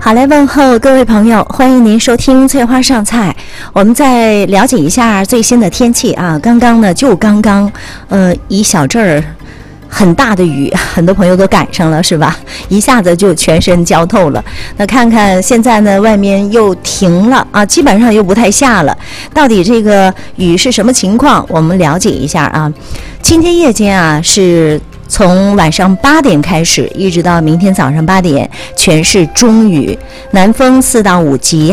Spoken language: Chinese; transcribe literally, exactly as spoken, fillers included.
好嘞，问候各位朋友，欢迎您收听翠花上菜。我们再了解一下最新的天气啊，刚刚呢就刚刚，呃，一小阵儿很大的雨，很多朋友都赶上了是吧？一下子就全身浇透了。那看看现在呢，外面又停了啊，基本上又不太下了。到底这个雨是什么情况？我们了解一下啊。今天夜间啊是。从晚上八点开始，一直到明天早上八点，全是中雨，南风四到五级，